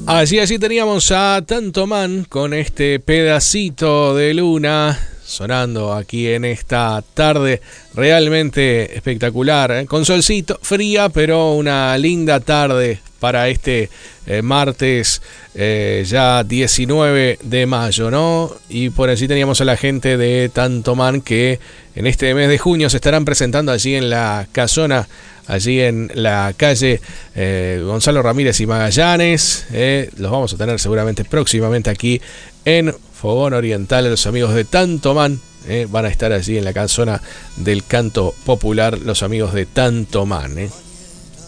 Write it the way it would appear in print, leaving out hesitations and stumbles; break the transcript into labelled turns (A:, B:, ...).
A: Allí teníamos a Tanto Man con este pedacito de luna sonando aquí en esta tarde realmente espectacular, ¿eh? Con solcito, fría, pero una linda tarde para este martes ya 19 de mayo, ¿no? Y por allí teníamos a la gente de Tanto Man que en este mes de junio se estarán presentando allí en la Casona, allí en la calle Gonzalo Ramírez y Magallanes. Los vamos a tener seguramente próximamente aquí en Fogón Oriental. Los amigos de Tanto Man van a estar allí en la casona del canto popular, los amigos de Tanto Man.